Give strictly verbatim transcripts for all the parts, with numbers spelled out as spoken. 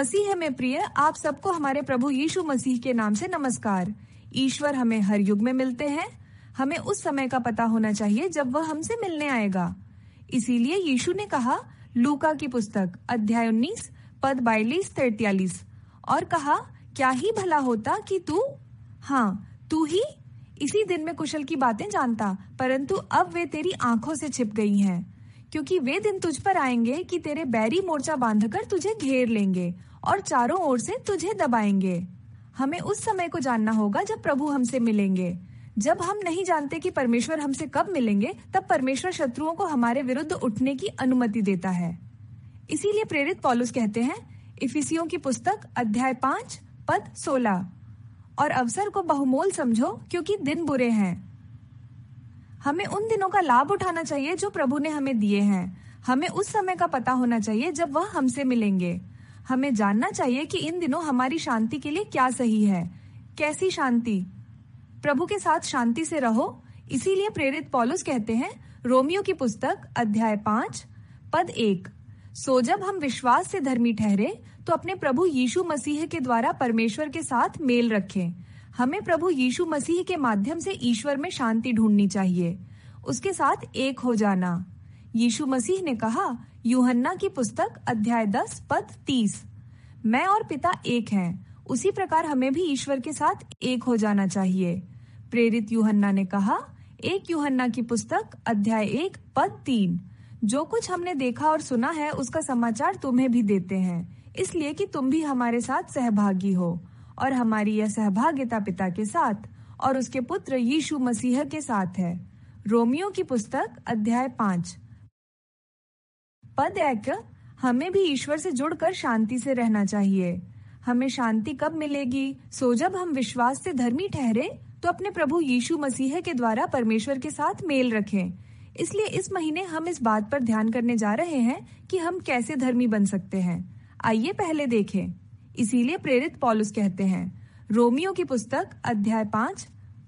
मसीह में प्रिय आप सबको हमारे प्रभु यीशु मसीह के नाम से नमस्कार। ईश्वर हमें हर युग में मिलते हैं। हमें उस समय का पता होना चाहिए जब वह हमसे मिलने आएगा। इसीलिए यीशु ने कहा लूका की पुस्तक अध्याय उन्नीस पद बाईस तैंतालीस और कहा क्या ही भला होता कि तू हाँ तू ही इसी दिन में कुशल की बातें जानता, परंतु अब वे तेरी आंखों से छिप गई हैं। क्योंकि वे दिन तुझ पर आएंगे कि तेरे बैरी मोर्चा बांधकर तुझे घेर लेंगे और चारों ओर से तुझे दबाएंगे। हमें उस समय को जानना होगा जब प्रभु हमसे मिलेंगे। जब हम नहीं जानते कि परमेश्वर हमसे कब मिलेंगे, तब परमेश्वर शत्रुओं को हमारे विरुद्ध उठने की अनुमति देता है। इसीलिए प्रेरित पौलुस कहते हैं इफिसियों की पुस्तक अध्याय पांच पद सोलह, और अवसर को बहुमोल समझो क्योंकि दिन बुरे हैं। हमें उन दिनों का लाभ उठाना चाहिए जो प्रभु ने हमें दिए हैं। हमें उस समय का पता होना चाहिए जब वह हमसे मिलेंगे। हमें जानना चाहिए कि इन दिनों हमारी शांति के लिए क्या सही है। कैसी शांति? प्रभु के साथ शांति से रहो। इसीलिए प्रेरित पौलुस कहते हैं रोमियो की पुस्तक अध्याय पांच पद एक, सो जब हम विश्वास से धर्मी ठहरे तो अपने प्रभु यीशु मसीह के द्वारा परमेश्वर के साथ मेल रखें। हमें प्रभु यीशु मसीह के माध्यम से ईश्वर में शांति ढूंढनी चाहिए, उसके साथ एक हो जाना। यीशु मसीह ने कहा यूहन्ना की पुस्तक अध्याय दस पद तीस, मैं और पिता एक हैं। उसी प्रकार हमें भी ईश्वर के साथ एक हो जाना चाहिए। प्रेरित यूहन्ना ने कहा एक यूहन्ना की पुस्तक अध्याय एक पद तीन, जो कुछ हमने देखा और सुना है उसका समाचार तुम्हें भी देते हैं, इसलिए कि तुम भी हमारे साथ सहभागी हो। और हमारी यह सहभागिता पिता के साथ और उसके पुत्र यीशु मसीह के साथ है। रोमियो की पुस्तक अध्याय पांच पद एक, हमें भी ईश्वर से जुड़कर शांति से रहना चाहिए। हमें शांति कब मिलेगी? सो जब हम विश्वास से धर्मी ठहरे तो अपने प्रभु यीशु मसीह के द्वारा परमेश्वर के साथ मेल रखें। इसलिए इस महीने हम इस बात पर ध्यान करने जा रहे हैं कि हम कैसे धर्मी बन सकते हैं। आइए पहले देखें। इसीलिए प्रेरित पौलुस कहते हैं रोमियो की पुस्तक अध्याय पांच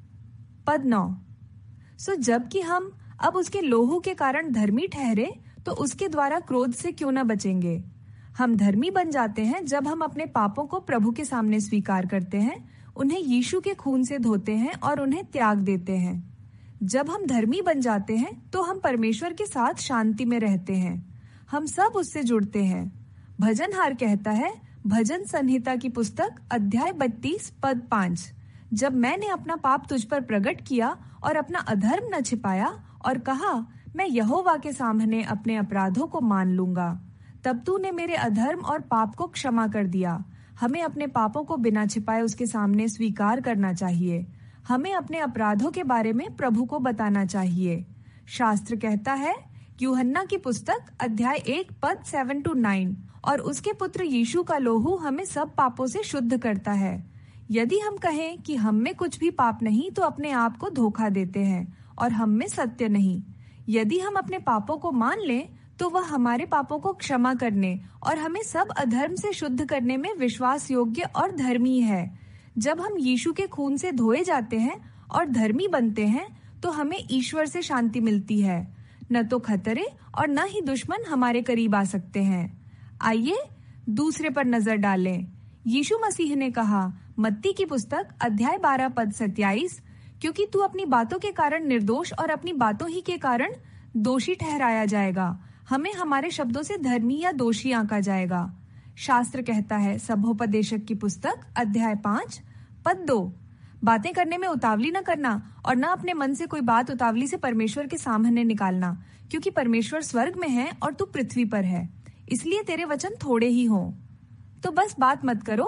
पद नौ, सो जबकि हम अब उसके लोहू के कारण धर्मी ठहरे तो उसके द्वारा क्रोध से क्यों न बचेंगे। हम धर्मी बन जाते हैं जब हम अपने पापों को प्रभु के सामने स्वीकार करते हैं, उन्हें यीशु के खून से धोते हैं और उन्हें त्याग देते हैं। जब हम धर्मी बन जाते हैं तो हम परमेश्वर के साथ शांति में रहते हैं। हम सब उससे जुड़ते हैं। भजनहार कहता है भजन संहिता की पुस्तक अध्याय बत्तीस पद पांच, जब मैंने अपना पाप तुझ पर प्रकट किया और अपना अधर्म न छिपाया और कहा मैं यहोवा के सामने अपने अपराधों को मान लूंगा, तब तूने मेरे अधर्म और पाप को क्षमा कर दिया। हमें अपने पापों को बिना छिपाए उसके सामने स्वीकार करना चाहिए। हमें अपने अपराधों के बारे में प्रभु को बताना चाहिए। शास्त्र कहता है यूहन्ना की पुस्तक अध्याय एक पद सेवन टू नाइन, और उसके पुत्र यीशु का लोहू हमें सब पापों से शुद्ध करता है। यदि हम कहें कि हम में कुछ भी पाप नहीं तो अपने आप को धोखा देते हैं और हम में सत्य नहीं। यदि हम अपने पापों को मान लें तो वह हमारे पापों को क्षमा करने और हमें सब अधर्म से शुद्ध करने में विश्वास योग्य और धर्मी है। जब हम यीशु के खून से धोए जाते हैं और धर्मी बनते हैं तो हमें ईश्वर से शांति मिलती है। न तो खतरे और न ही दुश्मन हमारे करीब आ सकते हैं। आइए दूसरे पर नजर डालें। यीशु मसीह ने कहा मत्ती की पुस्तक अध्याय बारह पद सत्ताईस, क्योंकि तू अपनी बातों के कारण निर्दोष और अपनी बातों ही के कारण दोषी ठहराया जाएगा। हमें हमारे शब्दों से धर्मी या दोषी आंका जाएगा। शास्त्र कहता है सभोपदेशक की पुस्तक अध्याय पांच पद दो, बातें करने में उतावली न करना और न अपने मन से कोई बात उतावली से परमेश्वर के सामने निकालना, क्योंकि परमेश्वर स्वर्ग में है और तू पृथ्वी पर है, इसलिए तेरे वचन थोड़े ही हों। तो बस बात मत करो।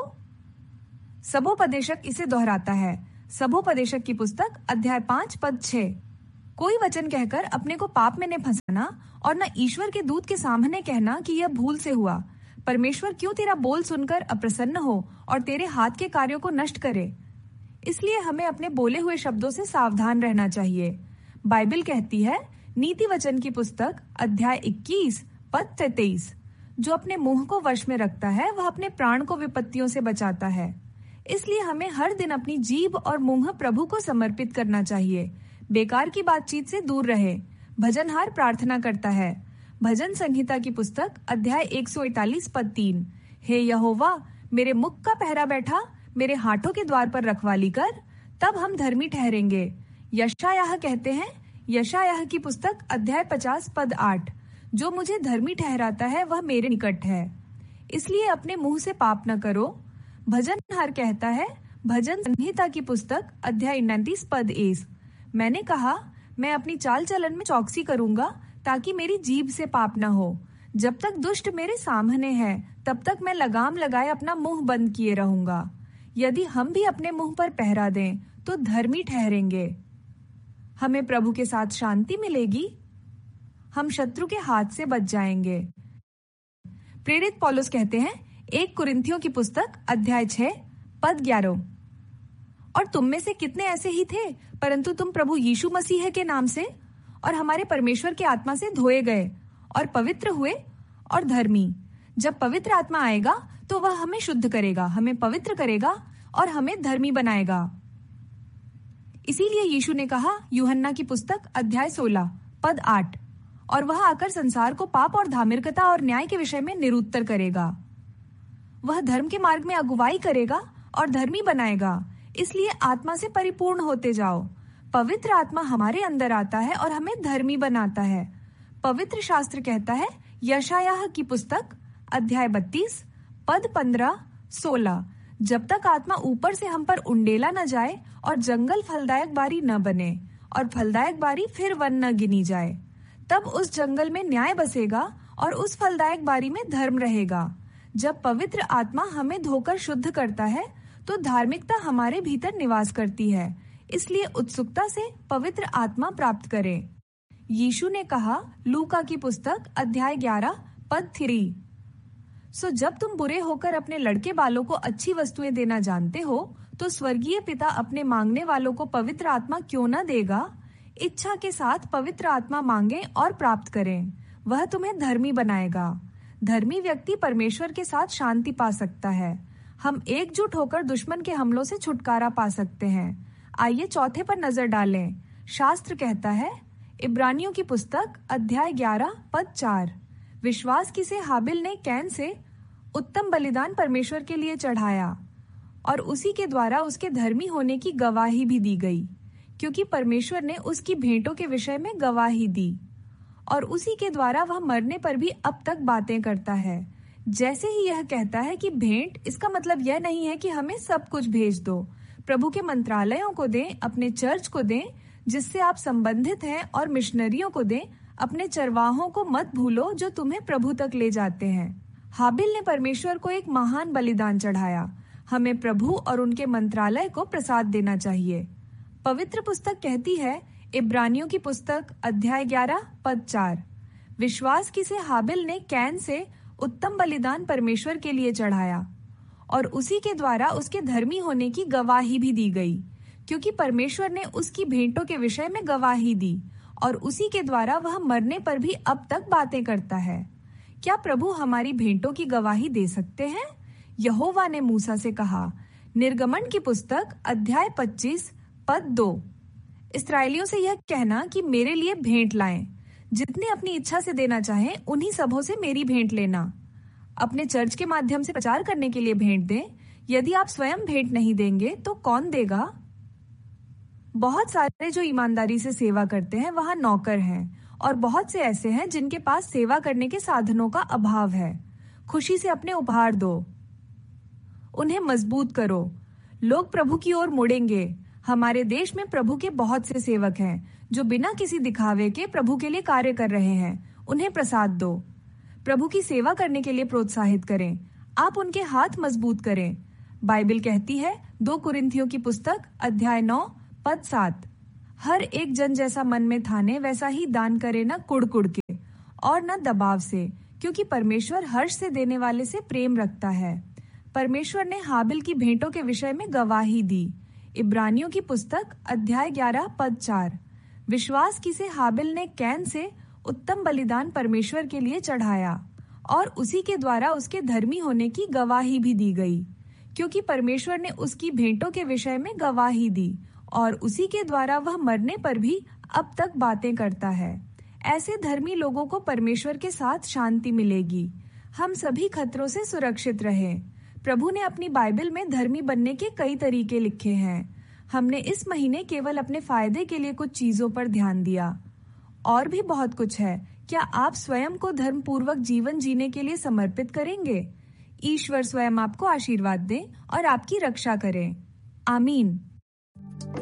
सभोपदेशक इसे दोहराता है। सभोपदेशक की पुस्तक अध्याय पांच पद छह, कोई वचन कहकर अपने को पाप में न फंसाना और न ईश्वर के दूत के सामने कहना कि यह भूल से हुआ। परमेश्वर क्यों तेरा बोल सुनकर अप्रसन्न हो और तेरे हाथ के कार्यों को नष्ट करे। इसलिए हमें अपने बोले हुए शब्दों से सावधान रहना चाहिए। बाइबल कहती है नीति वचन की पुस्तक अध्याय इक्कीस पद तैंतीस, जो अपने मुंह को वश में रखता है वह अपने प्राण को विपत्तियों से बचाता है। इसलिए हमें हर दिन अपनी जीभ और मुंह प्रभु को समर्पित करना चाहिए। बेकार की बातचीत से दूर रहे। भजनहार प्रार्थना करता है भजन संहिता की पुस्तक अध्याय एक सौ इकतालीस पद तीन, हे यहोवा, मेरे मुख का पहरा बैठा, मेरे हाथों के द्वार पर रखवाली कर, तब हम धर्मी ठहरेंगे। यशायाह कहते हैं, यशायाह की पुस्तक अध्याय पचास पद आठ, जो मुझे धर्मी ठहराता है वह मेरे निकट है, इसलिए अपने मुंह से पाप न करो। भजनहार कहता है, भजन संहिता की पुस्तक अध्याय उनतीस पद एक, मैंने कहा, मैं अपनी चाल चलन में चौकसी करूंगा ताकि मेरी जीभ से पाप न हो। जब तक दुष्ट मेरे सामने है तब तक मैं लगाम लगाए अपना मुंह बंद किए रहूंगा। यदि हम भी अपने मुंह पर पहरा दें तो धर्मी ठहरेंगे। हमें प्रभु के साथ शांति मिलेगी, हम शत्रु के हाथ से बच जाएंगे। प्रेरित पौलुस कहते हैं, एक कुरिन्थियों की पुस्तक अध्याय छह पद ग्यारह, और तुम में से कितने ऐसे ही थे, परंतु तुम प्रभु यीशु मसीह के नाम से और हमारे परमेश्वर के आत्मा से धोए गए और पवित्र हुए और धर्मी। जब पवित्र आत्मा आएगा तो वह हमें शुद्ध करेगा, हमें पवित्र करेगा और हमें धर्मी बनाएगा। इसीलिए यीशु ने कहा, यूहन्ना की पुस्तक अध्याय सोलह पद आठ, और वह आकर संसार को पाप और धार्मिकता और न्याय के विषय में निरुत्तर करेगा। वह धर्म के मार्ग में अगुवाई करेगा और धर्मी बनाएगा। इसलिए आत्मा से परिपूर्ण होते जाओ। पवित्र आत्मा हमारे अंदर आता है और हमें धर्मी बनाता है। पवित्र शास्त्र कहता है, यशायाह की पुस्तक अध्याय बत्तीस पद पंद्रह सोलह, जब तक आत्मा ऊपर से हम पर उंडेला न जाए और जंगल फलदायक बारी न बने और फलदायक बारी फिर वन न गिनी जाए, तब उस जंगल में न्याय बसेगा और उस फलदायक बारी में धर्म रहेगा। जब पवित्र आत्मा हमें धोकर शुद्ध करता है तो धार्मिकता हमारे भीतर निवास करती है। इसलिए उत्सुकता से पवित्र आत्मा प्राप्त करें। यीशु ने कहा, लूका की पुस्तक अध्याय ग्यारह पद थ्री, सो जब तुम बुरे होकर अपने लड़के बालों को अच्छी वस्तुएं देना जानते हो, तो स्वर्गीय पिता अपने मांगने वालों को पवित्र आत्मा क्यों न देगा। इच्छा के साथ पवित्र आत्मा मांगे और प्राप्त करें, वह तुम्हें धर्मी बनाएगा। धर्मी व्यक्ति परमेश्वर के साथ शांति पा सकता है। हम एकजुट होकर दुश्मन के हमलों से छुटकारा पा सकते हैं। आइए चौथे पर नजर डालें। शास्त्र कहता है, इब्रानियों की पुस्तक अध्याय ग्यारह पद चार, विश्वास की से हाबिल ने कैन से उत्तम बलिदान परमेश्वर के लिए चढ़ाया और उसी के द्वारा उसके धर्मी होने की गवाही भी दी गई, क्योंकि परमेश्वर ने उसकी भेंटों के विषय में गवाही दी और उसी के द्वारा वह मरने पर भी अब तक बातें करता है। जैसे ही यह कहता है कि भेंट, इसका मतलब यह नहीं है कि हमें सब कुछ भेज दो। प्रभु के मंत्रालयों को दें, अपने चर्च को दें जिससे आप संबंधित हैं, और मिशनरियों को दें। अपने चरवाहों को मत भूलो जो तुम्हें प्रभु तक ले जाते हैं। हाबिल ने परमेश्वर को एक महान बलिदान चढ़ाया। हमें प्रभु और उनके मंत्रालय को प्रसाद देना चाहिए। पवित्र पुस्तक कहती है, इब्रानियों की पुस्तक अध्याय ग्यारह पद चार, विश्वास की से हाबिल ने कैन से उत्तम बलिदान परमेश्वर के लिए चढ़ाया और उसी के द्वारा उसके धर्मी होने की गवाही भी दी गई, क्योंकि परमेश्वर ने उसकी भेंटों के विषय में गवाही दी और उसी के द्वारा वह मरने पर भी अब तक बातें करता है। क्या प्रभु हमारी भेंटों की गवाही दे सकते हैं? यहोवा ने मूसा से कहा, निर्गमन की पुस्तक अध्याय पच्चीस पद दो, इस्राएलियों से यह कहना कि मेरे लिए भेंट लाएं। जितने अपनी इच्छा से देना चाहें उन्हीं सबों से मेरी भेंट लेना। अपने चर्च के माध्यम से प्रचार करने के लिए भेंट दें। यदि आप स्वयं भेंट नहीं देंगे तो कौन देगा? बहुत सारे जो ईमानदारी से सेवा करते हैं वहाँ नौकर हैं, और बहुत से ऐसे हैं जिनके पास सेवा करने के साधनों का अभाव है। खुशी से अपने उपहार दो, उन्हें मजबूत करो। लोग प्रभु की ओर मुड़ेंगे। हमारे देश में प्रभु के बहुत से सेवक हैं जो बिना किसी दिखावे के प्रभु के लिए कार्य कर रहे हैं। उन्हें प्रसाद दो, प्रभु की सेवा करने के लिए प्रोत्साहित करें। आप उनके हाथ मजबूत करें। बाइबल कहती है, दो कुरिन्थियों की पुस्तक अध्याय नौ पद सात, हर एक जन जैसा मन में ठाने वैसा ही दान करे, न कुड़-कुड़ के और न दबाव से, क्योंकि परमेश्वर हर्ष से देने वाले से प्रेम रखता है। परमेश्वर ने हाबिल की भेंटों के विषय में गवाही दी। इब्रानियों की पुस्तक अध्याय ग्यारह पद चार, विश्वास की से हाबिल ने कैन से उत्तम बलिदान परमेश्वर के लिए चढ़ाया और उसी के द्वारा उसके धर्मी होने की गवाही भी दी गई, क्योंकि परमेश्वर ने उसकी भेंटों के विषय में गवाही दी और उसी के द्वारा वह मरने पर भी अब तक बातें करता है। ऐसे धर्मी लोगों को परमेश्वर के साथ शांति मिलेगी। हम सभी खतरों से सुरक्षित रहें। प्रभु ने अपनी बाइबल में धर्मी बनने के कई तरीके लिखे हैं। हमने इस महीने केवल अपने फायदे के लिए कुछ चीजों पर ध्यान दिया। और भी बहुत कुछ है। क्या आप स्वयं को धर्म पूर्वक जीवन जीने के लिए समर्पित करेंगे? ईश्वर स्वयं आपको आशीर्वाद दे और आपकी रक्षा करे। आमीन।